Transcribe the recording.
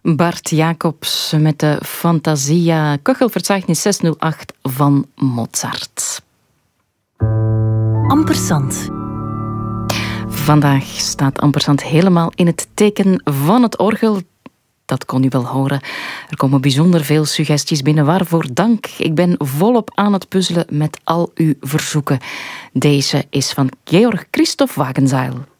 Bart Jacobs met de Fantasia, Köchelverzeichnis 608 van Mozart. Ampersand. Vandaag staat Ampersand helemaal in het teken van het orgel. Dat kon u wel horen. Er komen bijzonder veel suggesties binnen. Waarvoor dank. Ik ben volop aan het puzzelen met al uw verzoeken. Deze is van Georg Christoph Wagenzeil.